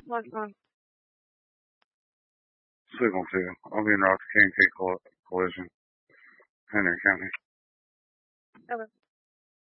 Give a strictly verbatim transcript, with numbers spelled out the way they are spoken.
What's on? Signal two. I'll be in route to K and K Collision, Henry County. Okay.